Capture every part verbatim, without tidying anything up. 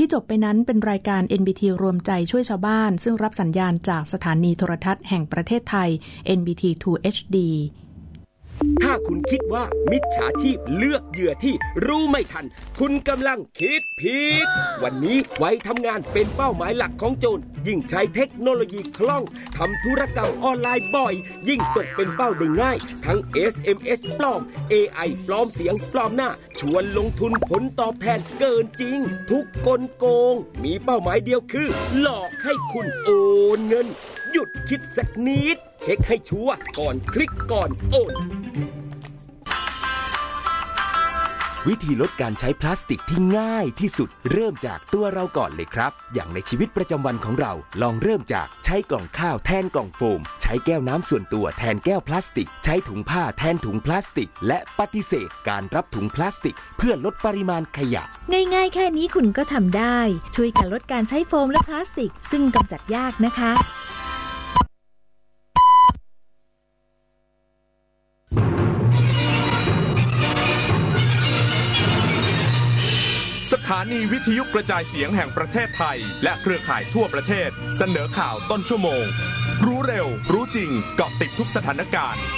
ที่จบไปนั้นเป็นรายการ เอ็น บี ที รวมใจช่วยชาวบ้านซึ่งรับสัญญาณจากสถานีโทรทัศน์แห่งประเทศไทย เอ็น บี ที ทู เอช ดีถ้าคุณคิดว่ามิจฉาชีพเลือกเหยื่อที่รู้ไม่ทันคุณกำลังคิดผิดวันนี้ไว้ทำงานเป็นเป้าหมายหลักของโจรยิ่งใช้เทคโนโลยีคล่องทำธุรกรรมออนไลน์บ่อยยิ่งตกเป็นเป้าได้ง่ายทั้ง เอส เอ็ม เอส ปลอม เอ ไอ ปลอมเสียงปลอมหน้าชวนลงทุนผลตอบแทนเกินจริงทุกกลโกงมีเป้าหมายเดียวคือหลอกให้คุณโอนเงินหยุดคิดสักนิดเช็คให้ชัวร์ก่อนคลิกก่อนโอนวิธีลดการใช้พลาสติกที่ง่ายที่สุดเริ่มจากตัวเราก่อนเลยครับอย่างในชีวิตประจำวันของเราลองเริ่มจากใช้กล่องข้าวแทนกล่องโฟมใช้แก้วน้ำส่วนตัวแทนแก้วพลาสติกใช้ถุงผ้าแทนถุงพลาสติกและปฏิเสธการรับถุงพลาสติกเพื่อลดปริมาณขยะง่ายๆแค่นี้คุณก็ทำได้ช่วยกันลดการใช้โฟมและพลาสติกซึ่งกำจัดยากนะคะสถานีวิทยุกระจายเสียงแห่งประเทศไทยและเครือข่ายทั่วประเทศเสนอข่าวต้นชั่วโมงรู้เร็วรู้จริงเกาะติดทุกสถานการณ์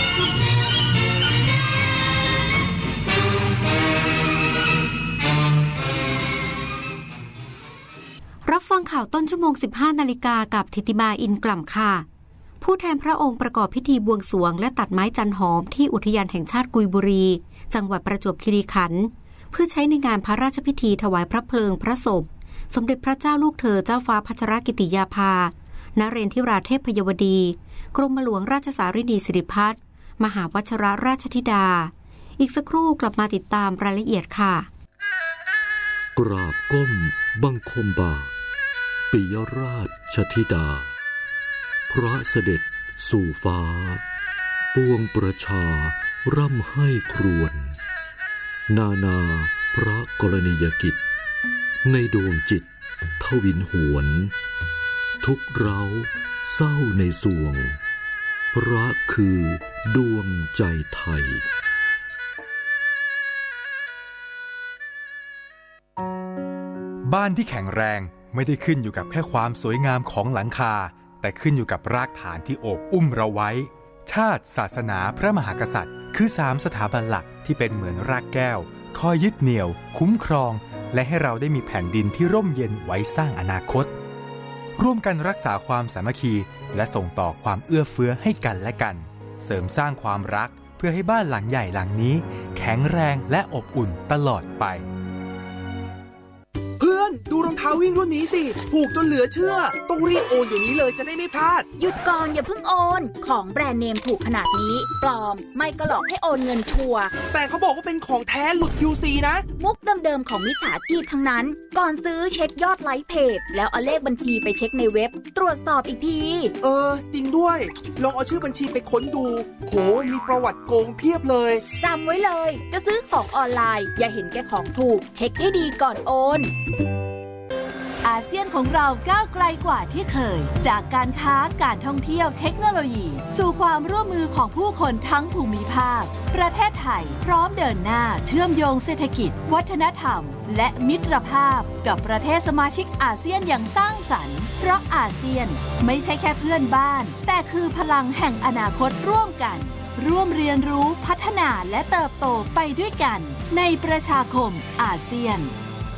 รับฟังข่าวต้นชั่วโมง สิบห้า นาฬิกากับธิติมาอินกล่ำค่ะผู้แทนพระองค์ประกอบพิธีบวงสรวงและตัดไม้จันหอมที่อุทยานแห่งชาติกุยบุรีจังหวัดประจวบคีรีขันธ์เพื่อใช้ในงานพระราชพิธีถวายพระเพลิงพระศพสมเด็จพระเจ้าลูกเธอเจ้าฟ้าพัชรกิติยาภานเรนทิราเทพยวดีกรมหลวงราชสารินีสิริพัฒน์มหาวชิรราชธิดาอีกสักครู่กลับมาติดตามรายละเอียดค่ะกราบก้มบังคมบาทปิยราชธิดาพระเสด็จสู่ฟ้าปวงประชาร่ำให้ครวญนานาพระกรณียกิจในดวงจิตทวินหวนทุกเราเศร้าในสวงพระคือดวงใจไทยบ้านที่แข็งแรงไม่ได้ขึ้นอยู่กับแค่ความสวยงามของหลังคาแต่ขึ้นอยู่กับรากฐานที่โอบอุ้มเราไว้ชาติศาสนาพระมหากษัตริย์คือสามสถาบันหลักที่เป็นเหมือนรากแก้วคอยยึดเหนี่ยวคุ้มครองและให้เราได้มีแผ่นดินที่ร่มเย็นไว้สร้างอนาคตร่วมกันรักษาความสามัคคีและส่งต่อความเอื้อเฟื้อให้กันและกันเสริมสร้างความรักเพื่อให้บ้านหลังใหญ่หลังนี้แข็งแรงและอบอุ่นตลอดไปเพื่อนดูรองเท้าวิ่งรุ่นนี้สิถูกจนเหลือเชื่อต้องรีบโอนเดี๋ยวนี้เลยจะได้ไม่พลาดหยุดก่อนอย่าเพิ่งโอนของแบรนด์เนมถูกขนาดนี้ปลอมไม่ก็หลอกให้โอนเงินชัวร์แต่เขาบอกว่าเป็นของแท้หลุด ยู ซี นะมุกเดิมๆของมิจฉาชีพทั้งนั้นก่อนซื้อเช็คยอดไลค์เพจแล้วเอาเลขบัญชีไปเช็คในเว็บตรวจสอบอีกทีเออจริงด้วยลองเอาชื่อบัญชีไปค้นดูโหมีประวัติโกงเพียบเลยจำไว้เลยจะซื้อของออนไลน์อย่าเห็นแก่ของถูกเช็คให้ดีก่อนโอนอาเซียนของเราก้าวไกลกว่าที่เคยจากการค้าการท่องเที่ยวเทคโนโลยีสู่ความร่วมมือของผู้คนทั้งภูมิภาคประเทศไทยพร้อมเดินหน้าเชื่อมโยงเศรษฐกิจวัฒนธรรมและมิตรภาพกับประเทศสมาชิกอาเซียนอย่างสร้างสรรค์เพราะอาเซียนไม่ใช่แค่เพื่อนบ้านแต่คือพลังแห่งอนาคตร่วมกันร่วมเรียนรู้พัฒนาและเติบโตไปด้วยกันในประชาคมอาเซียน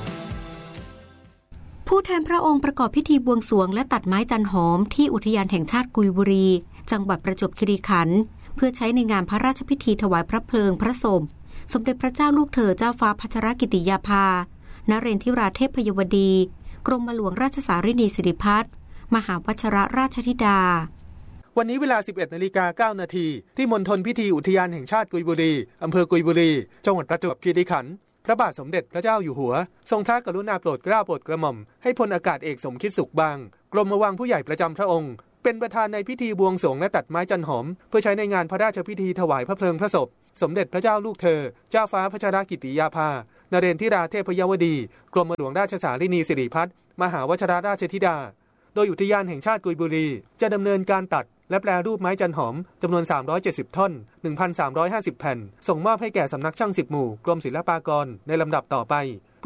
ผู้แทนพระองค์ประกอบพิธีบวงสรวงและตัดไม้จันหอมที่อุทยานแห่งชาติกุยบุรีจังหวัดประจวบคีรีขันธ์เพื่อใช้ในงานพระราชพิธีถวายพระเพลิงพระศพสมเด็จพระเจ้าลูกเธอเจ้าฟ้าพัชรกิติยาภานเรนทิราเทพยวดีกรมหลวงราชสารินีสิริพัฒน์มหาวชิรราชธิดาวันนี้เวลา สิบเอ็ดนาฬิกาเก้านาทีที่มณฑลพิธีอุทยานแห่งชาติกุยบุรีอำเภอกุยบุรีจังหวัดประจวบคีรีขันธ์พระบาทสมเด็จพระเจ้าอยู่หัวทรงพระกรุณาโปรดเกล้าโปรดกระหม่อมให้พลอากาศเอกสมคิดสุขบางกรมวังผู้ใหญ่ประจำพระองค์เป็นประธานในพิธีบวงสรวงและตัดไม้จันหอมเพื่อใช้ในงานพระราชพิธีถวายพระเพลิงพระศพสมเด็จพระเจ้าลูกเธอเจ้าฟ้าพัชรกิติยาภานเรนทิราเทพยวดีกรมหลวงราชสารินีสิริพัฒน์มหาวชิรราชธิดาโดยอุทยานแห่งชาติกุยบุรีจะดำเนินการตัดและแปรรูปไม้จันหอมจำนวนสามร้อยเจ็ดสิบท่อน หนึ่งพันสามร้อยห้าสิบ แผ่นส่งมอบให้แก่สำนักช่างสิบหมู่กรมศิลปากรในลำดับต่อไปเพื่อ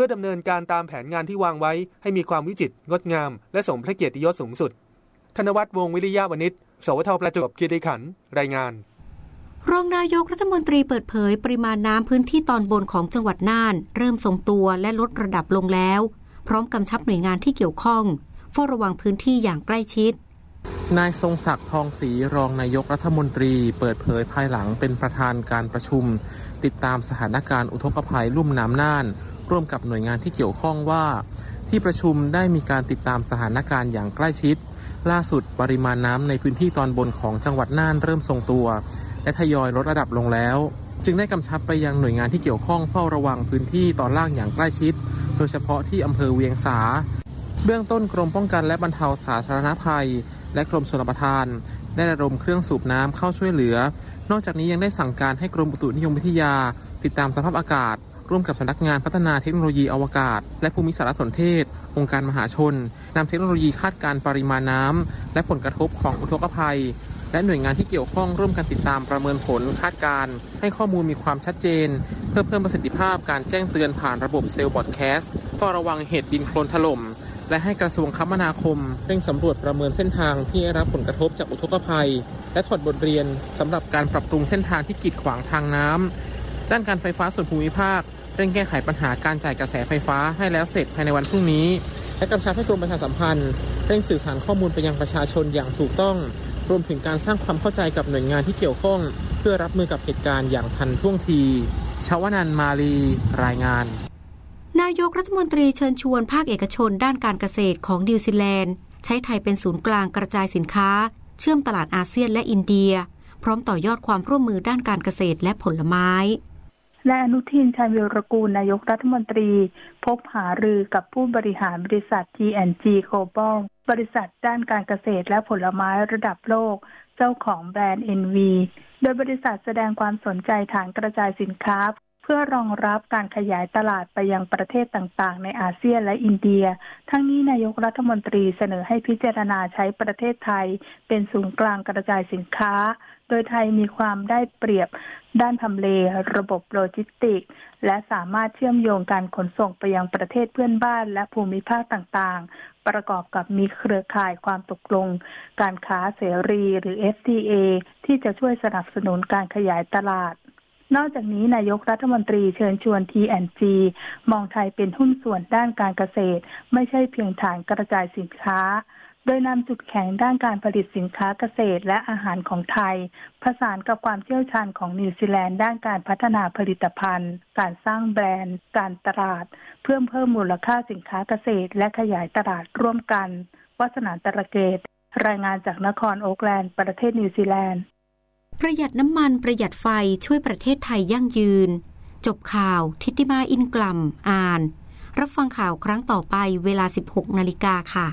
พื่อดำเนินการตามแผนงานที่วางไว้ให้มีความวิจิตรงดงามและสมพระเกียรติยศสูงสุดธนวัฒน์วงศ์วิริยะวณิช สวทประจวบคีรีขันธ์รายงานรองนายกรัฐมนตรีเปิดเผยปริมาณน้ำพื้นที่ตอนบนของจังหวัดน่านเริ่มทรงตัวและลดระดับลงแล้วพร้อมกำชับหน่วยงานที่เกี่ยวข้องเฝ้าระวังพื้นที่อย่างใกล้ชิดนายทรงศักดิ์ทองศรีรองนายกรัฐมนตรีเปิดเผยภายหลังเป็นประธานการประชุมติดตามสถานการณ์อุทกภัยลุ่มน้ำน่านร่วมกับหน่วยงานที่เกี่ยวข้องว่าที่ประชุมได้มีการติดตามสถานการณ์อย่างใกล้ชิดล่าสุดปริมาณน้ำในพื้นที่ตอนบนของจังหวัดน่านเริ่มทรงตัวและทยอยลดระดับลงแล้วจึงได้กำชับไปยังหน่วยงานที่เกี่ยวข้องเฝ้าระวังพื้นที่ตอนล่างอย่างใกล้ชิดโดยเฉพาะที่อำเภอเวียงสาเบื้องต้นกรมป้องกันและบรรเทาสาธารณภัยและกรมชลประทานได้ระดมเครื่องสูบน้ำเข้าช่วยเหลือนอกจากนี้ยังได้สั่งการให้กรมอุตุนิยมวิทยาติดตามสภาพอากาศร่วมกับสำนักงานพัฒนาเทคโนโลยีอวกาศและภูมิสารสนเทศองค์การมหาชนนำเทคโนโลยีคาดการณ์ปริมาณน้ำและผลกระทบของอุทกภัยและหน่วยงานที่เกี่ยวข้องร่วมกันติดตามประเมินผลคาดการณ์ให้ข้อมูลมีความชัดเจนเพื่อเพิ่มประสิทธิภาพการแจ้งเตือนผ่านระบบเซลล์บอดแคสต์เฝ้าระวังเหตุดินโคลนถล่มและให้กระทรวงคมนาคมเร่งสำรวจประเมินเส้นทางที่ได้รับผลกระทบจากอุทกภัยและถอดบทเรียนสำหรับการปรับปรุงเส้นทางที่กีดขวางทางน้ำด้านการไฟฟ้าส่วนภูมิภาคเร่งแก้ไขปัญหาการจ่ายกระแสไฟฟ้าให้แล้วเสร็จภายในวันพรุ่งนี้และกำชับให้กรมประชาสัมพันธ์เร่งสื่อสารข้อมูลไปยังประชาชนอย่างถูกต้องรวมถึงการสร้างความเข้าใจกับหน่วยงานที่เกี่ยวข้องเพื่อรับมือกับเหตุการณ์อย่างทันท่วงทีชวนันท์มาลีรายงานนายกรัฐมนตรีเชิญชวนภาคเอกชนด้านการเกษตรของนิวซีแลนด์ใช้ไทยเป็นศูนย์กลางกระจายสินค้าเชื่อมตลาดอาเซียนและอินเดียพร้อมต่อยอดความร่วมมือด้านการเกษตรและผลไม้และอนุทินชาญวีรกูลนายกรัฐมนตรีพบหารือกับผู้บริหารบริษัท จี แอนด์ จี Global บริษัทด้านการเกษตรและผลไม้ระดับโลกเจ้าของแบรนด์ เอ็น วี โดยบริษัทแสดงความสนใจฐานกระจายสินค้าเพื่อรองรับการขยายตลาดไปยังประเทศต่างๆในอาเซียนและอินเดียทั้งนี้นายกรัฐมนตรีเสนอให้พิจารณาใช้ประเทศไทยเป็นศูนย์กลางกระจายสินค้าโดยไทยมีความได้เปรียบด้านทำเลระบบโลจิสติกส์และสามารถเชื่อมโยงการขนส่งไปยังประเทศเพื่อนบ้านและภูมิภาคต่างๆประกอบกับมีเครือข่ายความตกลงการค้าเสรีหรือ เอฟ ที เอ ที่จะช่วยสนับสนุนการขยายตลาดนอกจากนี้นายกรัฐมนตรีเชิญชวน ที แอนด์ จี มองไทยเป็นหุ้นส่วนด้านการเกษตรไม่ใช่เพียงฐานกระจายสินค้าโดยนำจุดแข็งด้านการผลิตสินค้าเกษตรและอาหารของไทยผสานกับความเชี่ยวชาญของนิวซีแลนด์ด้านการพัฒนาผลิตภัณฑ์การสร้างแบรนด์การตลาดเพื่อเพิ่มมูลค่าสินค้าเกษตรและขยายตลาดร่วมกันวสนาตระเกตรายงานจากนครโอ๊คแลนด์ประเทศนิวซีแลนด์ประหยัดน้ำมันประหยัดไฟช่วยประเทศไทยยั่งยืนจบข่าวทิติมาอินกล่ำอ่านรับฟังข่าวครั้งต่อไปเวลา สิบหกนาฬิกา ค่ะ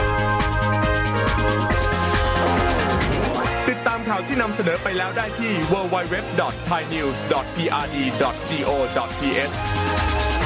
ติดตามข่าวที่นำเสนอไปแล้วได้ที่ ดับเบิลยู ดับเบิลยู ดับเบิลยู ดอท ไทยนิวส์ ดอท พี อาร์ ดี ดอท จี โอ ดอท ที เอช